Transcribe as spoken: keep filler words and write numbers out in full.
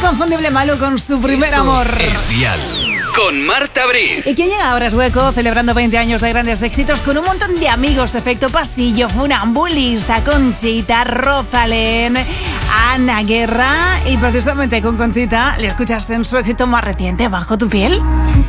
inconfundible Malú con su primer Esto amor. Es Dial. Con Marta Briz. ¿Y quién llega ahora? Es Hueco, celebrando veinte años de grandes éxitos con un montón de amigos. Efecto Pasillo, Funambulista, Conchita, Rosalén, Ana Guerra. Y precisamente con Conchita le escuchas en su éxito más reciente, Bajo tu piel.